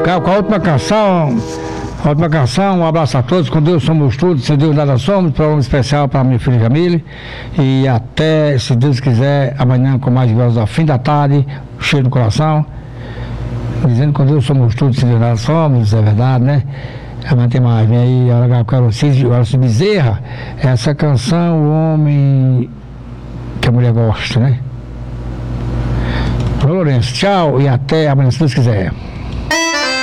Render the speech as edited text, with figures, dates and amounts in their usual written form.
Com a última canção. A última canção, um abraço a todos, com Deus somos tudo, se Deus nada somos, programa especial para minha filha Jamile, e até, se Deus quiser, amanhã com mais vozes ao fim da tarde, cheio no coração, dizendo que com Deus somos tudo, se Deus nada somos, é verdade, né? Amanhã tem mais, vem aí, a Carolci Bezerra, essa canção, o homem que a mulher gosta, né? Lourenço, tchau e até amanhã, se Deus quiser.